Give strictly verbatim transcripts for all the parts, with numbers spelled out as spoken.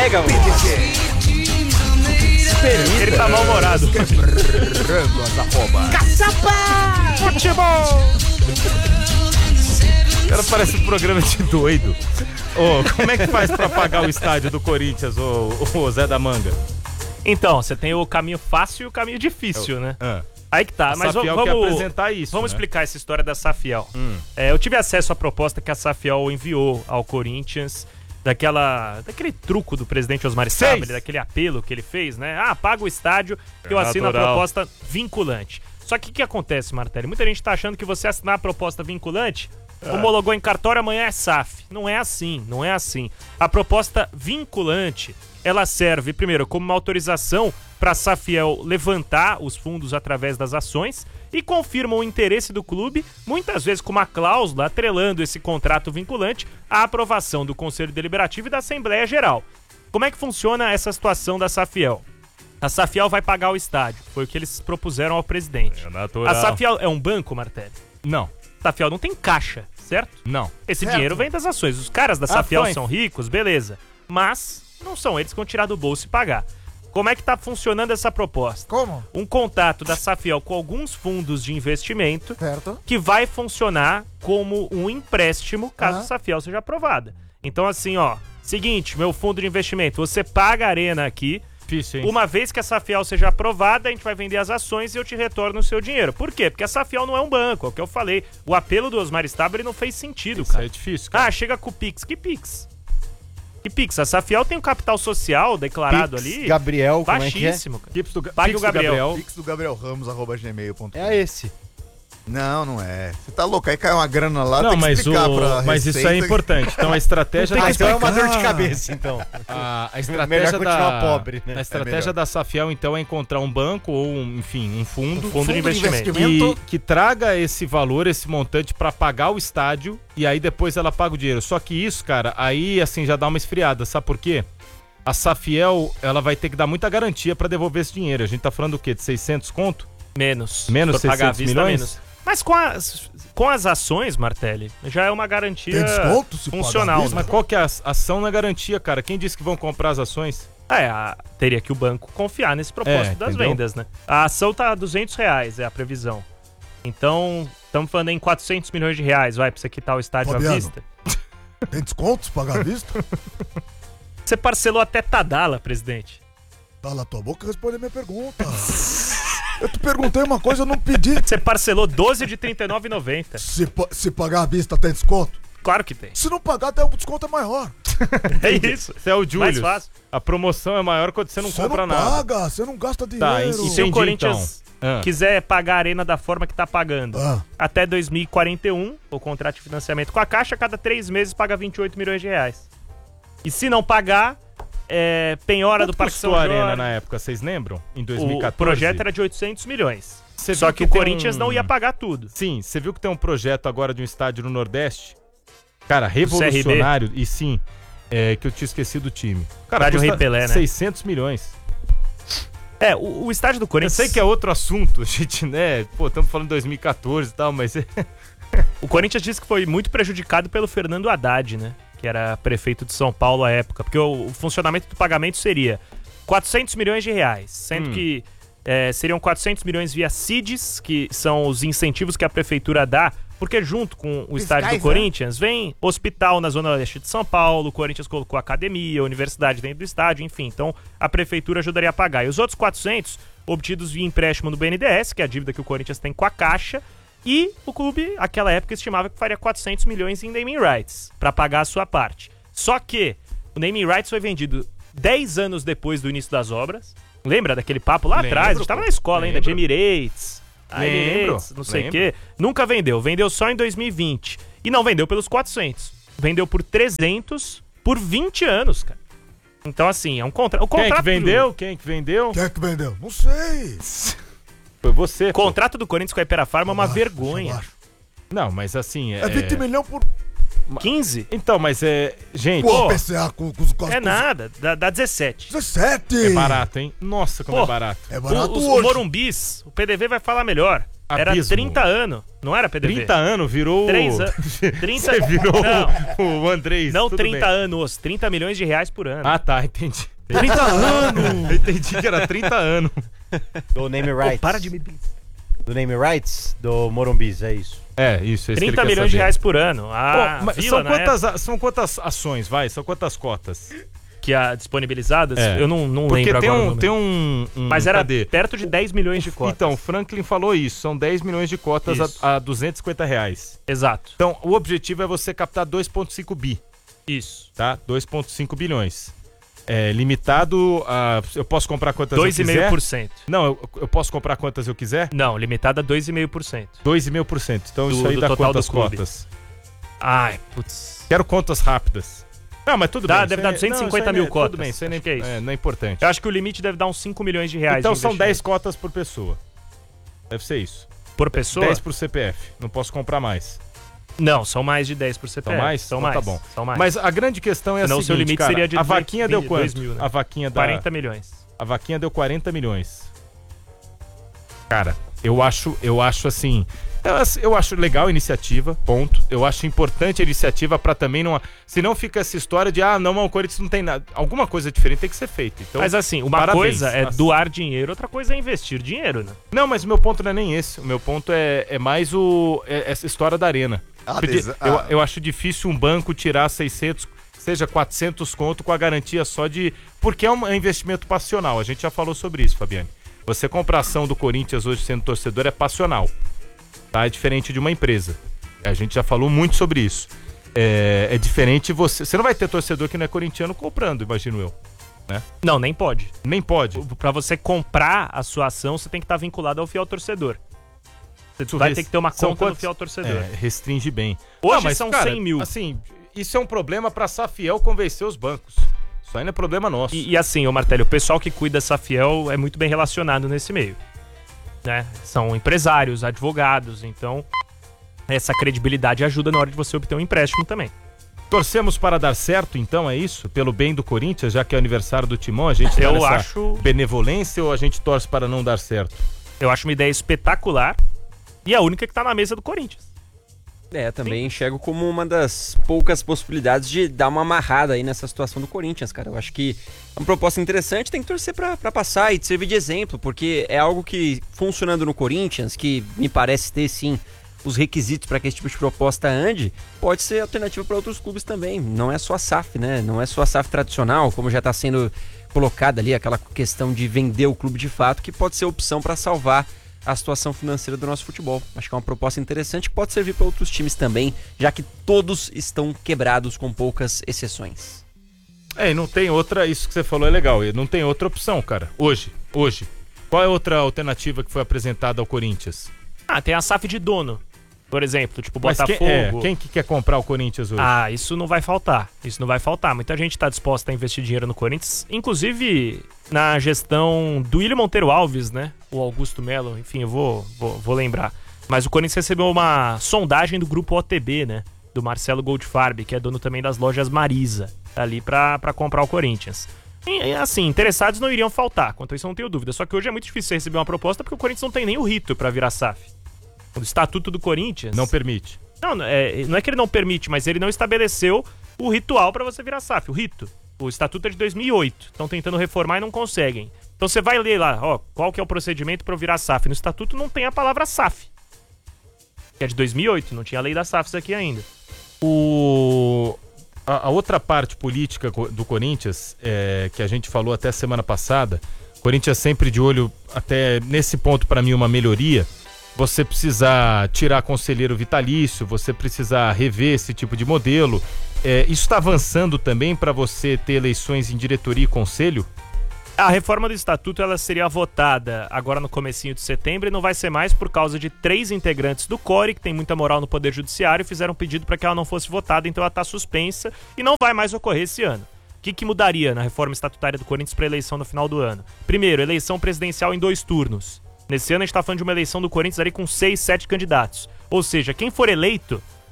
Pega, mano. Ele tá mal-humorado. Quebrando as arrobas. Caçapa! Futebol! O cara parece um programa de doido. Ô, oh, como é que faz pra pagar o estádio do Corinthians, ô oh, oh, Zé da Manga? Então, você tem o caminho fácil e o caminho difícil, eu, né? Ah. Aí que tá, a mas Safiel vamos, quer apresentar isso, vamos né? explicar essa história da Safiel. Hum. É, eu tive acesso à proposta que a Safiel enviou ao Corinthians, daquela, daquele truco do presidente Osmar Stabile, daquele apelo que ele fez, né? Ah, paga o estádio que eu assino a proposta vinculante. Só que o que acontece, Martelli? Muita gente tá achando que você assinar a proposta vinculante, é. homologou em cartório, amanhã é S A F. Não é assim, não é assim. A proposta vinculante, ela serve, primeiro, como uma autorização para a Safiel levantar os fundos através das ações e confirma o interesse do clube, muitas vezes com uma cláusula atrelando esse contrato vinculante à aprovação do Conselho Deliberativo e da Assembleia Geral. Como é que funciona essa situação da Safiel? A Safiel vai pagar o estádio, foi o que eles propuseram ao presidente. É natural. A Safiel é um banco, Martelli? Não. A Safiel não tem caixa, certo? Não. Esse certo. dinheiro vem das ações. Os caras da Safiel Ações. são ricos, beleza. Mas não são eles que vão tirar do bolso e pagar. Como é que tá funcionando essa proposta? Como? Um contato da Safiel com alguns fundos de investimento Certo. que vai funcionar como um empréstimo caso Aham. a Safiel seja aprovada. Então assim, ó, seguinte, meu fundo de investimento, você paga a Arena aqui, Difícil, hein? uma vez que a Safiel seja aprovada, a gente vai vender as ações e eu te retorno o seu dinheiro. Por quê? Porque a Safiel não é um banco, é o que eu falei. O apelo do Osmar Stabile não fez sentido, Isso cara. é difícil, cara. Ah, chega com o Pix. Que Pix? Que Pix? A Safiel tem um capital social declarado Pix, ali Gabriel, como é que é? baixíssimo, cara. Pix do, Pague Pix o Gabriel. Pix do Gabriel Ramos, arroba gmail ponto com. É esse. Não, não é. Você tá louco? Aí cai uma grana lá, Não, tem que mas, explicar o... pra mas isso Receita é importante. Então a estratégia Ah, da então é uma dor de explicar. cabeça, então. A, a Melhor estratégia continuar da pobre, né? A estratégia É melhor. da Safiel então é encontrar um banco ou um, enfim, um fundo, Fundo de investimento. que, que traga esse valor, esse montante pra pagar o estádio e aí depois ela paga o dinheiro. Só que isso, cara, aí assim já dá uma esfriada, sabe por quê? A Safiel, ela vai ter que dar muita garantia pra devolver esse dinheiro. A gente tá falando do quê? De seiscentos conto? Menos. Menos Se for pagar à seiscentos vista, milhões? menos. Mas com as, com as ações, Martelli, já é uma garantia Tem desconto se pagar à funcional. vista? Né? Mas qual que é a ação na garantia, cara? Quem disse que vão comprar as ações? É, a- teria que o banco confiar nesse propósito É, das entendeu? vendas, né? A ação tá a duzentos reais, é a previsão. Então, estamos falando em quatrocentos milhões de reais, vai, pra você quitar o estádio Fabiano. à vista. Tem desconto se pagar à vista? Você parcelou até Tadala, presidente. Cala a tua boca e responde a minha pergunta. Eu te perguntei uma coisa, eu não pedi. Você parcelou doze de trinta e nove reais e noventa centavos. Se, pa- se pagar à vista tem desconto? Claro que tem. Se não pagar, até o desconto é maior. É isso. Você é o Mais Julius. fácil. A promoção é maior quando você não Você compra não nada. paga, você não gasta Tá, dinheiro. e E se o Entendi, Corinthians então. Ah. quiser pagar a Arena da forma que tá pagando, Ah. até dois mil e quarenta e um, o contrato de financiamento com a Caixa, a cada três meses paga vinte e oito milhões de reais. E se não pagar, é penhora Quanto do Parque São custou a Jorge. Arena na época, vocês lembram? Em dois mil e O quatorze? projeto era de oitocentos milhões. Você Só viu que, o tem Corinthians um- não ia pagar tudo. Sim, você viu que tem um projeto agora de um estádio no Nordeste? Cara, C R B? revolucionário. E sim, é que eu tinha esquecido o time. Cara, Estádio custa Rei Pelé, né? seiscentos milhões. É, o, o estádio do Eu Corinthians... sei que é outro assunto, a gente, né? Pô, estamos falando de dois mil e quatorze e tal, mas... O Corinthians disse que foi muito prejudicado pelo Fernando Haddad, né? Que era prefeito de São Paulo à época. Porque o, o funcionamento do pagamento seria quatrocentos milhões de reais. Sendo Hum. que é, seriam quatrocentos milhões via C I D S, que são os incentivos que a prefeitura dá. Porque junto com o estádio do né? Corinthians, vem hospital na Zona Leste de São Paulo, o Corinthians colocou academia, universidade dentro do estádio, enfim. Então, a prefeitura ajudaria a pagar. E os outros quatrocentos, obtidos via empréstimo do B N D E S, que é a dívida que o Corinthians tem com a Caixa, e o clube, naquela época, estimava que faria quatrocentos milhões em naming rights, para pagar a sua parte. Só que o naming rights foi vendido dez anos depois do início das obras. Lembra daquele papo lá Lembro, atrás? A gente tava pô. na escola ainda, de Lembro. Emirates... A Lembro, Emirates, não sei o lembro. quê. Nunca vendeu. Vendeu só em dois mil e vinte. E não vendeu pelos quatrocentos. Vendeu por trezentos por vinte anos, cara. Então, assim, é um contra... o Quem é contrato. que vendeu? Quem é que vendeu? Quem é que vendeu? Não sei. Foi você. O pô. contrato do Corinthians com a Hypera Farma é uma Abaixo, vergonha. abaixo. Não, mas assim... É vinte milhões por... quinze? Então, mas é... Gente... Pô, Pô, P C A com, com, com É nada, dá, dá dezessete. dezessete! É barato, hein? Nossa, como Pô, é barato. É O, barato os, o hoje. Morumbis, o P D V vai falar melhor. Era Abismo. trinta anos, não era P D V? trinta anos virou... Três an- trinta Você virou Não, o Andrés. não tudo trinta bem. anos, trinta milhões de reais por ano. Ah, tá, entendi. trinta anos! Eu entendi que era trinta anos. Do Name Pô, Rights. para de me... Do Name Rights do Morumbis, é isso. É, isso. esse que ele trinta quer milhões de saber. reais por ano. A Pô, mas Vila, são, na quantas, a- são quantas ações, vai? São quantas cotas? época que a disponibilizadas, É. eu não, não Porque lembro tem agora o um, número. tem um, um... Mas era cadê? perto de dez milhões de cotas. Então, o Franklin falou isso. São dez milhões de cotas Isso. a, a duzentos e cinquenta reais. Exato. Então, o objetivo é você captar dois vírgula cinco bi, Isso. tá? dois vírgula cinco bilhões. É limitado a... Eu posso comprar quantas eu dois vírgula quiser? cinco por cento. Não, eu, eu posso comprar quantas eu quiser? Não, limitada a dois vírgula cinco por cento. dois vírgula cinco por cento. Então, Do- isso aí do dá total quantas do clube. cotas? Ai, putz. Quero contas rápidas. Não, mas tudo Dá, bem. deve isso dar aí- duzentos e não, cinquenta isso aí mil não é- cotas. Tudo bem, isso aí nem, Acho que é isso. é, não é importante. Eu acho que o limite deve dar uns cinco milhões de reais. Então de são investimento. dez cotas por pessoa. Deve ser isso. por pessoa? dez por C P F. Não posso comprar mais. Não, são mais de dez por C P F. São mais? São Então mais. tá bom. São mais. Mas a grande questão é a Senão o seguinte, seu limite cara, seria de a dezoito vaquinha deu mil, quanto? dois mil, né? A vaquinha da... quarenta milhões. A vaquinha deu quarenta milhões. Cara, eu acho, eu acho assim... Eu, eu acho legal a iniciativa, ponto. Eu acho importante a iniciativa pra também não... Se não fica essa história de, ah, não, mas o Corinthians não tem nada. Alguma coisa diferente tem que ser feita. Então, Mas assim, uma parabéns. coisa é Assim. doar dinheiro, outra coisa é investir dinheiro, né? Não, mas o meu ponto não é nem esse. O meu ponto é, é mais o, é essa história da arena. Ah, Porque desa- eu, ah. eu acho difícil um banco tirar seiscentos, seja quatrocentos conto com a garantia só de... Porque é um investimento passional. A gente já falou sobre isso, Fabiane. Você comprar ação do Corinthians hoje sendo torcedor é passional. Tá? É diferente de uma empresa. A gente já falou muito sobre isso. É, é diferente você... Você não vai ter torcedor que não é corintiano comprando, imagino eu. Não, nem pode. Nem pode. Pra você comprar a sua ação, você tem que estar vinculado ao fiel torcedor. Você Isso vai res- ter que ter uma são conta no quantos- fiel torcedor. É, restringe bem. Hoje são cara, cem mil. Assim, isso é um problema pra Safiel convencer os bancos. Isso aí não é problema nosso. E, e assim, ô Martelli, o pessoal que cuida dessa fiel é muito bem relacionado nesse meio. Né? São empresários, advogados, então essa credibilidade ajuda na hora de você obter um empréstimo também. Torcemos para dar certo, então, é isso? Pelo bem do Corinthians, já que é aniversário do Timão, a gente Eu dá essa acho- benevolência ou a gente torce para não dar certo? Eu acho uma ideia espetacular e a única que tá na mesa do Corinthians. É, também enxergo como uma das poucas possibilidades de dar uma amarrada aí nessa situação do Corinthians, cara. Eu acho que é uma proposta interessante, tem que torcer pra, pra passar e servir de exemplo, porque é algo que, funcionando no Corinthians, que me parece ter, sim, os requisitos para que esse tipo de proposta ande, pode ser alternativa para outros clubes também. Não é só a S A F, né? Não é só a S A F tradicional, como já está sendo colocada ali, aquela questão de vender o clube de fato, que pode ser opção para salvar a situação financeira do nosso futebol. Acho que é uma proposta interessante que pode servir para outros times também, já que todos estão quebrados com poucas exceções. É, e não tem outra, isso que você falou é legal, e não tem outra opção, cara. Hoje, hoje. Qual é a outra alternativa que foi apresentada ao Corinthians? Ah, tem a S A F de dono, por exemplo, tipo Mas Botafogo. quem, é, quem que quer comprar o Corinthians hoje? Ah, isso não vai faltar. Isso não vai faltar. Muita gente está disposta a investir dinheiro no Corinthians, inclusive na gestão do William Monteiro Alves, né? O Augusto Melo, enfim, eu vou, vou, vou lembrar. Mas o Corinthians recebeu uma sondagem do grupo O T B, né? Do Marcelo Goldfarb, que é dono também das lojas Marisa, ali pra, pra comprar o Corinthians. E, assim, interessados não iriam faltar, quanto a isso eu não tenho dúvida. Só que hoje é muito difícil você receber uma proposta porque o Corinthians não tem nem o rito pra virar S A F. O estatuto do Corinthians... Não permite. Não, é, não é que ele não permite, mas ele não estabeleceu o ritual pra você virar S A F, o rito. O estatuto é de dois mil e oito. Estão tentando reformar e não conseguem. Então você vai ler lá, ó, qual que é o procedimento pra eu virar S A F. No estatuto não tem a palavra S A F. Que é de dois mil e oito, não tinha a lei das S A Fs aqui ainda. O... A, a outra parte política co- do Corinthians, é, que a gente falou até semana passada, o Corinthians sempre de olho, até nesse ponto pra mim uma melhoria, você precisar tirar conselheiro vitalício, você precisar rever esse tipo de modelo. É, isso está avançando também para você ter eleições em diretoria e conselho? A reforma do estatuto ela seria votada agora no comecinho de setembro e não vai ser mais por causa de três integrantes do C O R, que tem muita moral no Poder Judiciário, fizeram um pedido para que ela não fosse votada, então ela está suspensa e não vai mais ocorrer esse ano. O que, que mudaria na reforma estatutária do Corinthians para eleição no final do ano? Primeiro, eleição presidencial em dois turnos. Nesse ano a gente tá falando de uma eleição do Corinthians ali com seis, sete candidatos. Ou seja, quem for eleito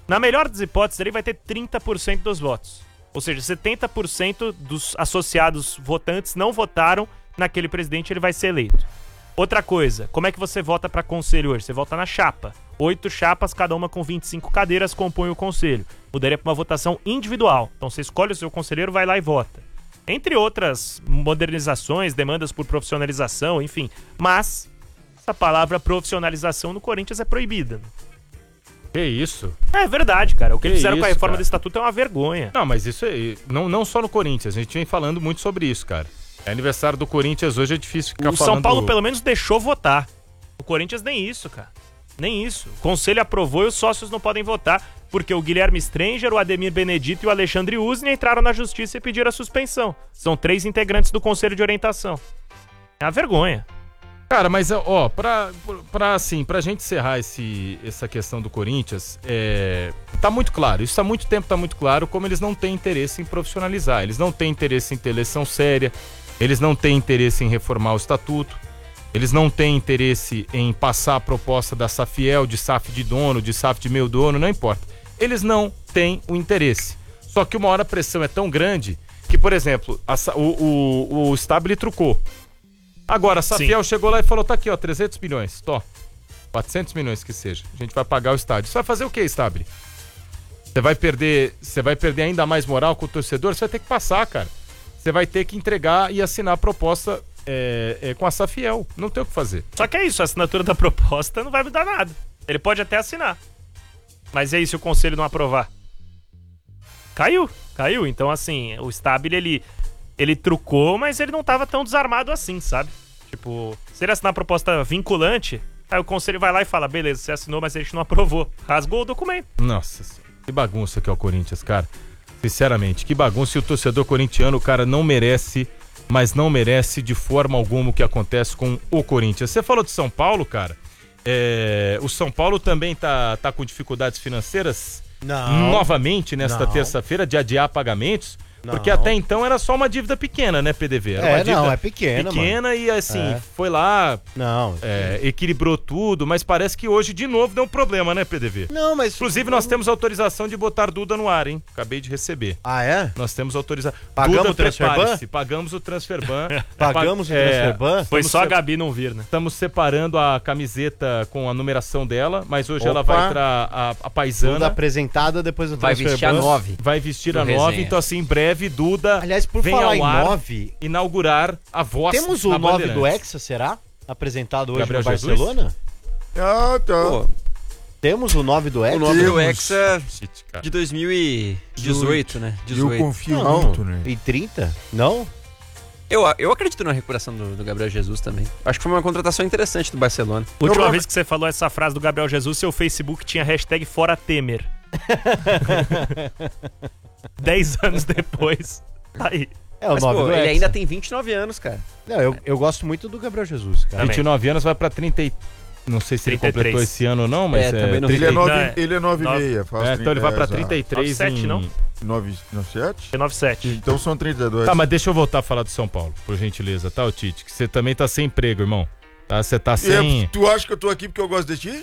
Na melhor das hipóteses, ele vai ter trinta por cento dos votos. Ou seja, setenta por cento dos associados votantes não votaram naquele presidente, ele vai ser eleito. Outra coisa, como é que você vota para conselho hoje? Você vota na chapa. Oito chapas, cada uma com vinte e cinco cadeiras, compõem o conselho. Mudaria para uma votação individual. Então você escolhe o seu conselheiro, vai lá e vota. Entre outras modernizações, demandas por profissionalização, enfim. Mas essa palavra profissionalização no Corinthians é proibida. Que isso? É verdade, cara. O que, que eles fizeram isso, com a reforma cara? do estatuto é uma vergonha. Não, mas isso é... Não, não só no Corinthians, a gente vem falando muito sobre isso, cara. É aniversário do Corinthians hoje, é difícil ficar o falando... São Paulo pelo menos deixou votar. O Corinthians nem isso, cara. Nem isso. O conselho aprovou e os sócios não podem votar, porque o Guilherme Stranger, o Ademir Benedito e o Alexandre Usni entraram na justiça e pediram a suspensão. São três integrantes do conselho de orientação. É uma vergonha. Cara, mas ó, pra, pra, assim, pra gente encerrar esse, essa questão do Corinthians, é, tá muito claro, isso há muito tempo tá muito claro, como eles não têm interesse em profissionalizar, eles não têm interesse em ter eleição séria, eles não têm interesse em reformar o estatuto, eles não têm interesse em passar a proposta da Safiel, de S A F de dono, de S A F de meio dono, não importa. Eles não têm o interesse. Só que uma hora a pressão é tão grande que, por exemplo, a, o, o, o Stabile trucou. Agora, a Safiel Sim. chegou lá e falou, tá aqui, ó, trezentos milhões, tó, quatrocentos milhões que seja, a gente vai pagar o estádio. Você vai fazer o quê, Stabile? Você vai perder, você vai perder ainda mais moral com o torcedor? Você vai ter que passar, cara. Você vai ter que entregar e assinar a proposta é, é, com a Safiel. Não tem o que fazer. Só que é isso, a assinatura da proposta não vai mudar nada. Ele pode até assinar. Mas e aí se o conselho não aprovar? Caiu, caiu. Então, assim, o Stabile, ele... Ele trucou, mas ele não tava tão desarmado assim, sabe? Tipo, se ele assinar a proposta vinculante, aí o conselho vai lá e fala, beleza, você assinou, mas a gente não aprovou. Rasgou o documento. Nossa, que bagunça que é o Corinthians, cara. Sinceramente, que bagunça. E o torcedor corintiano, cara, não merece, mas não merece de forma alguma o que acontece com o Corinthians. Você falou de São Paulo, cara. É, o São Paulo também tá, tá com dificuldades financeiras? Não. Novamente, nesta terça-feira, de adiar pagamentos. Não. Porque até então era só uma dívida pequena, né, P D V? Era é, uma dívida não, é pequena, Pequena mano. e assim, é. foi lá, não, é, equilibrou tudo, mas parece que hoje de novo deu um problema, né, P D V? Não, mas... Inclusive nós temos autorização de botar Duda no ar, hein? Acabei de receber. Ah, é? Nós temos autorização. Pagamos Duda, o Transferban? Pagamos o Transferban. Pagamos o é, Transferban? Foi só a Gabi não vir, né? Estamos separando a camiseta com a numeração dela, mas hoje Opa. ela vai pra a, a paisana. Duda apresentada depois do Vai vestir a nove. Vai vestir a resenha. nove, então assim, em breve, Duda... Aliás, por vem falar ao em ar nove... inaugurar a voz Temos o nove do Hexa, será? Apresentado hoje Gabriel no Jesus? Barcelona? Ah, tá. Pô, Temos o nove do Hexa? o nome do Temos. Hexa Shit, cara. de dois mil e dezoito, né? Eu dezoito. confio Não. muito, né? E trinta? Não? Eu, eu acredito na recuperação do, do Gabriel Jesus também. Acho que foi uma contratação interessante do Barcelona. Última Eu- vez que você falou essa frase do Gabriel Jesus, seu Facebook tinha hashtag Fora Temer. Dez anos depois, tá aí. É o Mas, nove pô, do ele Hexa. ainda tem vinte e nove anos, cara. Não, eu, eu gosto muito do Gabriel Jesus, cara. Também. vinte e nove anos vai pra trinta e... Não sei se ele trinta e três. completou esse ano ou não, mas É, é... também não Ele é sei. nove, Não, é- ele é nove e nove- meia. Faz É, então ele vai pra exato. trinta e três nove sete, em... não? nove, nove, sete? T noventa e sete. Então são trinta e dois. Tá, mas deixa eu voltar a falar do São Paulo, por gentileza, tá, ô Tite? Que você também tá sem emprego, irmão. Tá? Você tá E sem... é- tu acha que eu tô aqui porque eu gosto de ti?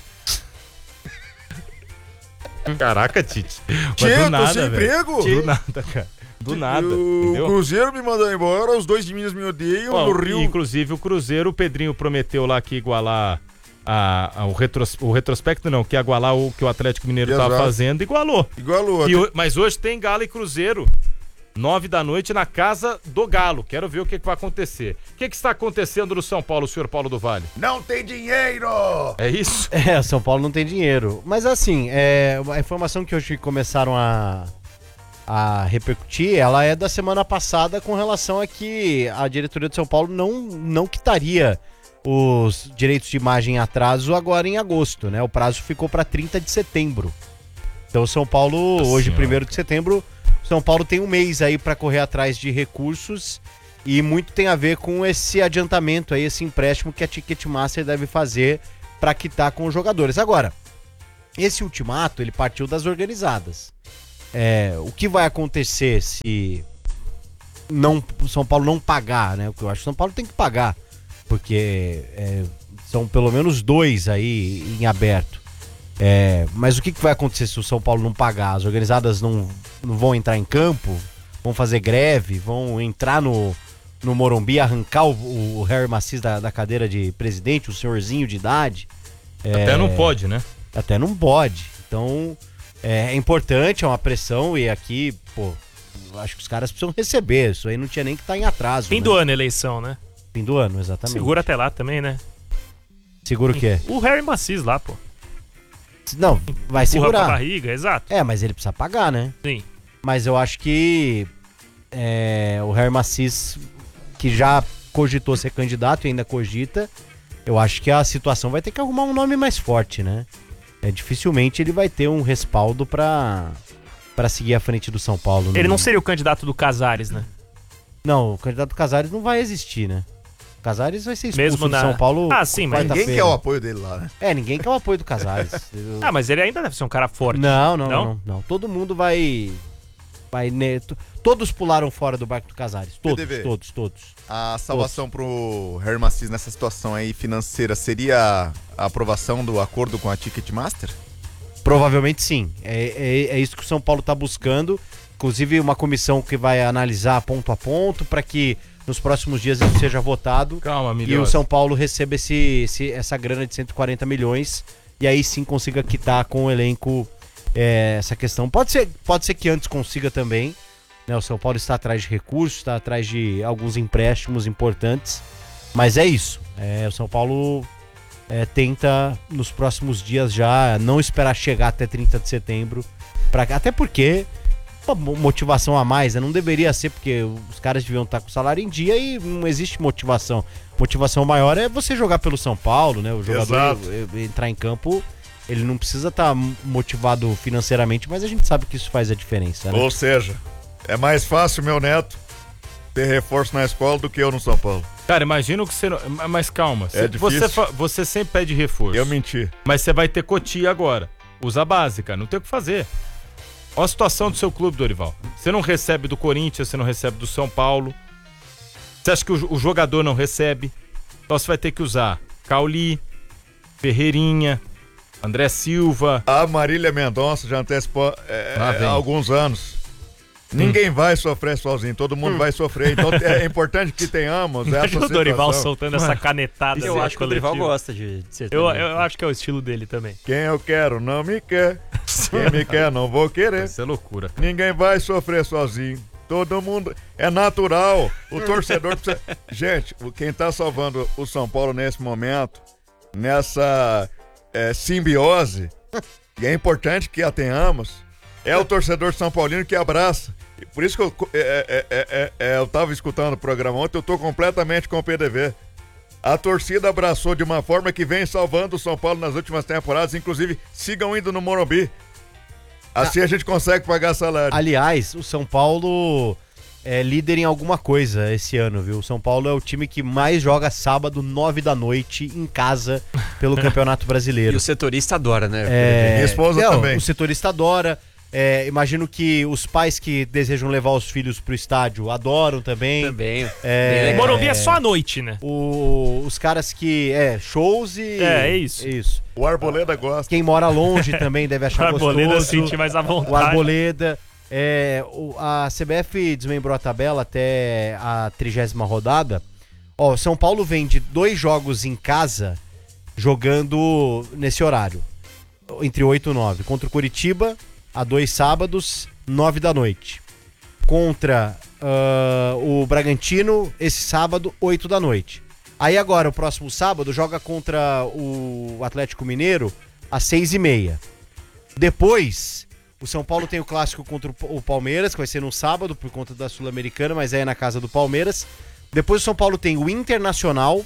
Caraca, Tite. Mas Tchê, do eu tô nada, sem velho. emprego? Do nada, cara. Do nada, O entendeu? Cruzeiro me mandou embora, os dois de Minas me odeiam, Bom, no Rio... inclusive o Cruzeiro, o Pedrinho prometeu lá que ia igualar a, a- o, retros, o retrospecto, não, que ia igualar o que o Atlético Mineiro Exato. tava fazendo, igualou. Igualou. E ho- mas hoje tem Galo e Cruzeiro, nove da noite na casa do Galo. Quero ver o que, que vai acontecer. O que, que está acontecendo no São Paulo, senhor Paulo do Vale? Não tem dinheiro! É isso? É, o São Paulo não tem dinheiro. Mas assim, é, a informação que hoje começaram a, a repercutir, ela é da semana passada com relação a que a diretoria de São Paulo não, não quitaria os direitos de imagem em atraso agora em agosto, né? O prazo ficou para trinta de setembro. Então São Paulo, Nossa hoje, Senhora, primeiro de setembro, São Paulo tem um mês aí para correr atrás de recursos e muito tem a ver com esse adiantamento aí, esse empréstimo que a Ticketmaster deve fazer para quitar com os jogadores. Agora, esse ultimato, ele partiu das organizadas. É, o que vai acontecer se não, o São Paulo não pagar, né? O que eu acho que o São Paulo tem que pagar, porque é, são pelo menos dois aí em aberto. É, mas o que, que vai acontecer se o São Paulo não pagar? As organizadas não, não vão entrar em campo? Vão fazer greve? Vão entrar no, no Morumbi, arrancar o, o Harry Macis da, da cadeira de presidente, o senhorzinho de idade? É, até não pode, né? Até não pode. Então, é, é importante, é uma pressão e aqui, pô, acho que os caras precisam receber. Isso aí não tinha nem que estar tá em atraso. Fim né? do ano a eleição, né? Fim do ano, exatamente. Segura até lá também, né? Segura o quê? O Harry Macis lá, pô. Não, vai Empurra segurar. pra barriga, exato. É, mas ele precisa pagar, né? Sim. Mas eu acho que é, o Harry Macis, que já cogitou ser candidato e ainda cogita, eu acho que a situação vai ter que arrumar um nome mais forte, né? É, dificilmente ele vai ter um respaldo pra, pra seguir à frente do São Paulo. Ele não seria o candidato do Casares, né? Não, o candidato Casares não vai existir, né? O Casares vai ser expulso Mesmo do na- São Paulo. Ah, sim, mas Ninguém quarta-feira. quer o apoio dele lá, né? É, ninguém quer o apoio do Casares. Eu- Ah, mas ele ainda deve ser um cara forte. Não, não, não, Não? não, não. Todo mundo vai. vai ne- t- Todos pularam fora do barco do Casares. Todos, P D V. todos, todos. A salvação pro Harry Macis nessa situação aí financeira seria a aprovação do acordo com a Ticketmaster? Provavelmente sim. É, é, é isso que o São Paulo está buscando. Inclusive, uma comissão que vai analisar ponto a ponto para que nos próximos dias isso seja votado. Calma, E o milhões. São Paulo receba esse, esse- essa grana de cento e quarenta milhões. E aí sim consiga quitar com o elenco é, essa questão. Pode ser, pode ser que antes consiga também. Né? O São Paulo está atrás de recursos, está atrás de alguns empréstimos importantes. Mas é isso. É, o São Paulo é, tenta nos próximos dias já não esperar chegar até trinta de setembro. Pra, até porque uma mo- motivação a mais, né? Não deveria ser, porque os caras deviam estar com o salário em dia e não existe motivação. Motivação maior é você jogar pelo São Paulo, né? O jogador Exato. eh, entrar em campo, ele não precisa estar motivado financeiramente, mas a gente sabe que isso faz a diferença, né? Ou seja, é mais fácil, meu neto, ter reforço na escola do que eu no São Paulo. Cara, imagina o que você... não- Mas calma. É Cê- você, difícil. fa- você sempre pede reforço. Eu menti. Mas você vai ter Cotia agora. Usa a base, cara. Não tem o que fazer. Olha a situação do seu clube, Dorival. Você não recebe do Corinthians, você não recebe do São Paulo. Você acha que o, o jogador não recebe? Então você vai ter que usar Cauli, Ferreirinha, André Silva. A Marília Mendonça já antecipou é, Lá vem. há alguns anos. Ninguém vai sofrer sozinho, todo mundo vai sofrer. Então é importante que tenhamos essa Imagina o Dorival situação. soltando essa canetada. Eu dele acho que o Dorival coletiva. gosta de, de ser Eu, também. eu acho que é o estilo dele também. Quem eu quero não me quer. Quem me quer não vou querer. Isso é loucura. Ninguém vai sofrer sozinho. Todo mundo. É natural. O torcedor precisa. Gente, o- quem tá salvando o São Paulo nesse momento, nessa é, simbiose, e é importante que a tenhamos, é o torcedor São Paulino que abraça. E por isso que eu, é, é, é, é, é, eu tava escutando o programa ontem, eu tô completamente com o P D V. A torcida abraçou de uma forma que vem salvando o São Paulo nas últimas temporadas, inclusive sigam indo no Morumbi. Assim a gente consegue pagar salário. Aliás, o São Paulo é líder em alguma coisa esse ano, viu? O São Paulo é o time que mais joga sábado, nove da noite, em casa, pelo Campeonato E Brasileiro. o setorista adora, né? É, Minha esposa não, também. O setorista adora. É, imagino que os pais que desejam levar os filhos pro estádio adoram também. Também. É, Bem legal. Morumbi é só à noite, né? O- os caras que. É, shows e. É, é isso. isso. O Arboleda gosta. Quem mora longe também deve O achar Arboleda gostoso. sentir mais à vontade. O Arboleda. É, o- a C B F desmembrou a tabela até a trigésima rodada. Ó, São Paulo vem de dois jogos em casa jogando nesse horário. Entre oito e nove. Contra o Curitiba, há dois sábados, nove da noite. Contra ah, o Bragantino, esse sábado, oito da noite. Aí agora, o próximo sábado, joga contra o Atlético Mineiro, às seis e meia. Depois, o São Paulo tem o clássico contra o Palmeiras, que vai ser no sábado, por conta da Sul-Americana, mas é na casa do Palmeiras. Depois o São Paulo tem o Internacional,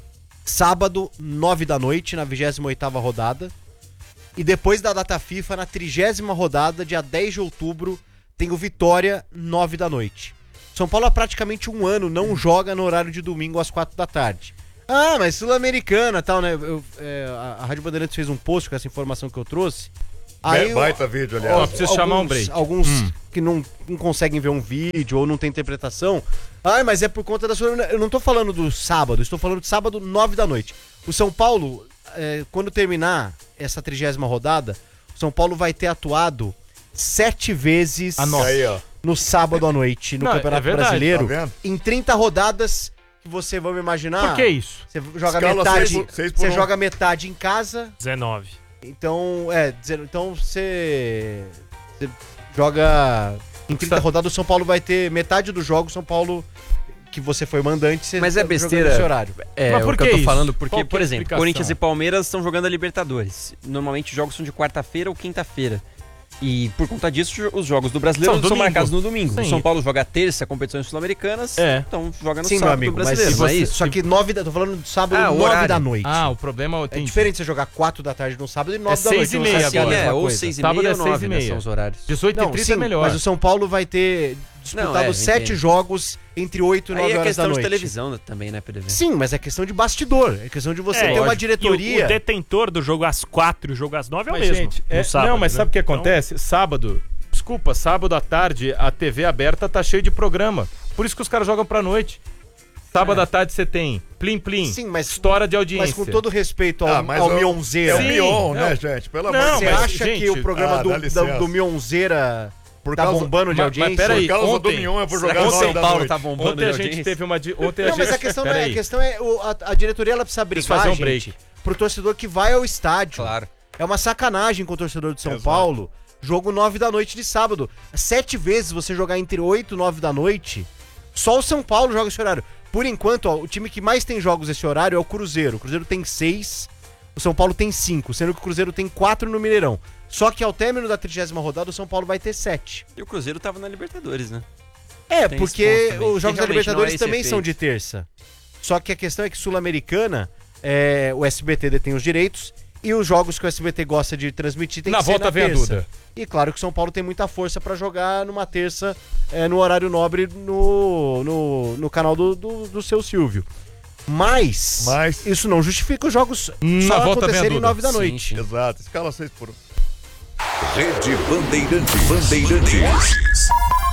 sábado, nove da noite, na vigésima oitava rodada. E depois da data FIFA, na trigésima rodada, dia dez de outubro, tem o Vitória, nove da noite. São Paulo há praticamente um ano não joga no horário de domingo às quatro da tarde. Ah, mas Sul-Americana e tal, né? Eu, é, a, a Rádio Bandeirantes fez um post com essa informação que eu trouxe. Aí, o- baita vídeo, Ó, aliás. preciso chamar um break. Alguns que não, não conseguem ver um vídeo ou não tem interpretação. Ah, mas é por conta da sua. Eu não tô falando do sábado, estou falando de sábado, nove da noite. O São Paulo é, quando terminar essa trigésima rodada, o São Paulo vai ter atuado sete vezes a nossa. Aí, ó. no sábado à noite no Não, Campeonato é verdade, Brasileiro. tá vendo? Em trinta rodadas que você, vamos imaginar... Por que isso? Você joga Escala metade, seis por- seis por você um. joga metade em casa, dezenove. então, é, dizer- então você, você joga em trinta rodadas, o São Paulo vai ter metade do jogo, São Paulo que você foi mandante, você Mas é tá jogando besteira. nesse horário. É, Mas por o que que eu tô isso? falando, porque, Qual que é por a exemplo, explicação? Corinthians e Palmeiras estão jogando a Libertadores. Normalmente os jogos são de quarta-feira ou quinta-feira. E por conta disso, os jogos do Brasileiro São são, domingo. marcados no domingo. Sim. O São Paulo joga terça, competições sul-americanas, É. então joga no Sim, meu sábado amigo, do mas Brasileiro. se não é você, isso? só que nove da, tô falando de sábado, Ah, o nove horário. da noite. Ah, o problema eu É entendi. diferente você jogar quatro da tarde no sábado e nove da seis noite. e não meia sei se Assim, a agora, é, mesma ou coisa. seis e Sábado meia é ou seis e nove, né, meia. são os horários. dezoito e Não, trinta sim, é melhor. mas o São Paulo vai ter disputado Não, é, eu sete entendo. jogos entre oito e Aí nove é horas da questão de noite. televisão também, né, P D V? Sim, mas é questão de bastidor. É questão de você É, ter uma lógico. diretoria. E o, o detentor do jogo às quatro e o jogo às nove é o Mas, mesmo. gente, no é- sábado, não, mas né? sabe o que Então, acontece? Sábado, desculpa, sábado à tarde, a T V aberta tá cheia de programa. Por isso que os caras jogam pra noite. Sábado à tarde você tem Plim Plim, Sim, mas- história de audiência. Mas com todo respeito ao, Ah, mas ao é o- Mionzeira. É o Sim, Mion, não. né, gente? Pelo Não, amor de Você Deus. mas, acha gente, que o programa ah, do, dá da- licença. do Mionzeira Por tá causa- bombando de mas- audiência? mas peraí, Por causa ontem- do Mion, eu vou Será jogar que o nove São da Paulo noite. tá bombando Ontem a de gente audiência? teve uma... di- Ontem a Não, gente... mas a questão, não é, a Peraí. questão é o- a, a diretoria ela precisa brigar, fazer um gente, break. pro torcedor que vai ao estádio. Claro. É uma sacanagem com o torcedor de São Exato. Paulo. Jogo nove da noite de sábado. Sete vezes você jogar entre oito e nove da noite. Só o São Paulo joga esse horário. Por enquanto, ó, o time que mais tem jogos esse horário é o Cruzeiro. O Cruzeiro tem seis, o São Paulo tem cinco, sendo que o Cruzeiro tem quatro no Mineirão. Só que ao término da trigésima rodada, o São Paulo vai ter sete. E o Cruzeiro tava na Libertadores, né? É, Tem porque esse ponto também, os que jogos da realmente Libertadores não é esse também são efeito. de terça. Só que a questão é que Sul-Americana, é, o S B T detém os direitos e os jogos que o S B T gosta de transmitir tem Na que ser volta na vem a terça. Duda. E claro que o São Paulo tem muita força pra jogar numa terça, é, no horário nobre, no, no, no canal do, do, do seu Silvio. Mas, Mas- isso não justifica os jogos Na só volta vem a acontecerem Duda. nove da Sim, noite. sim. Exato, escala seis por um. Rede Bandeirantes. Bandeirantes.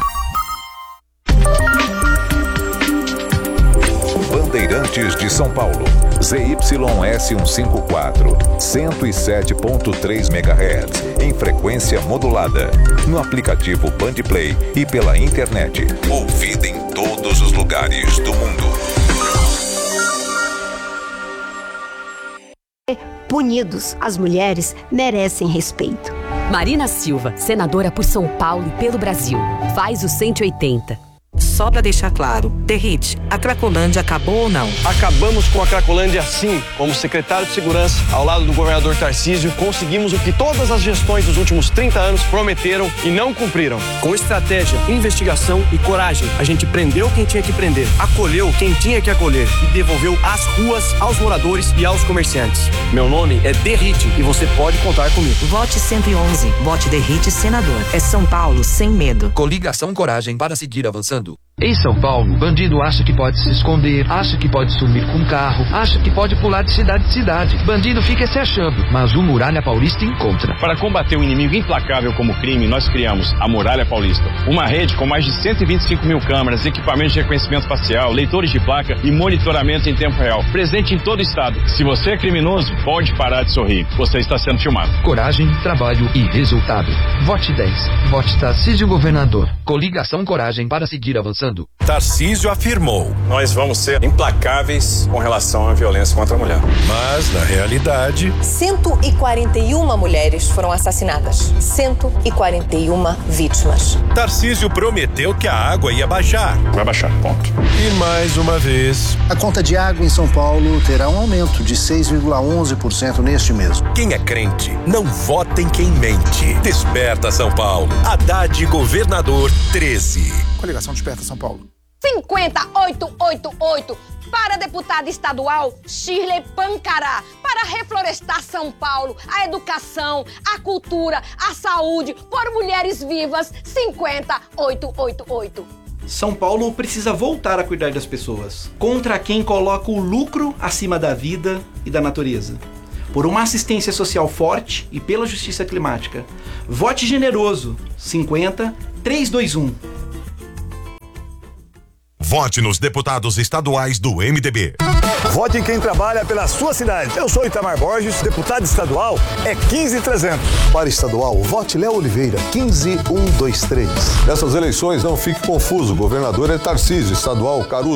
Bandeirantes de São Paulo. Z Y S cento e cinquenta e quatro, cento e sete ponto três megahertz, em frequência modulada. No aplicativo Bandplay e pela internet. Ouvida em todos os lugares do mundo. Punidos, as mulheres merecem respeito. Marina Silva, senadora por São Paulo e pelo Brasil. Faz o cento e oitenta. Só pra deixar claro, Derrite, a Cracolândia acabou ou não? Acabamos com a Cracolândia sim. Como secretário de Segurança, ao lado do governador Tarcísio, conseguimos o que todas as gestões dos últimos trinta anos prometeram e não cumpriram. Com estratégia, investigação e coragem, a gente prendeu quem tinha que prender, acolheu quem tinha que acolher e devolveu as ruas aos moradores e aos comerciantes. Meu nome é Derrite e você pode contar comigo. Vote cento e onze. Vote Derrite senador. É São Paulo sem medo. Coligação Coragem para seguir avançando. Em São Paulo, bandido acha que pode se esconder, acha que pode sumir com um carro, acha que pode pular de cidade em cidade. Bandido fica se achando, mas o Muralha Paulista encontra. Para combater um inimigo implacável como o crime, nós criamos a Muralha Paulista. Uma rede com mais de cento e vinte e cinco mil câmeras, equipamentos de reconhecimento facial, leitores de placa e monitoramento em tempo real. Presente em todo o estado. Se você é criminoso, pode parar de sorrir. Você está sendo filmado. Coragem, trabalho e resultado. Vote dez. Vote Tarcísio Governador. Coligação Coragem para seguir avançando. Tarcísio afirmou. Nós vamos ser implacáveis com relação à violência contra a mulher. Mas, na realidade, cento e quarenta e uma mulheres foram assassinadas. cento e quarenta e uma vítimas. Tarcísio prometeu que a água ia baixar. Vai baixar, ponto. E mais uma vez, a conta de água em São Paulo terá um aumento de seis vírgula onze por cento neste mês. Quem é crente, não vota em quem mente. Desperta São Paulo. Haddad Governador treze. Coligação Desperta São Paulo. cinquenta oito oito oito para deputada estadual Shirley Pancará, para reflorestar São Paulo, a educação, a cultura, a saúde, por mulheres vivas. Cinquenta oito oito oito. São Paulo precisa voltar a cuidar das pessoas, contra quem coloca o lucro acima da vida e da natureza. Por uma assistência social forte e pela justiça climática. Vote generoso. cinquenta trezentos e vinte e um. Vote nos deputados estaduais do M D B. Vote em quem trabalha pela sua cidade. Eu sou Itamar Borges, deputado estadual é quinze trezentos. Para estadual, vote Léo Oliveira, quinze um dois três. Nessas eleições não fique confuso, o governador é Tarcísio, estadual Caruso.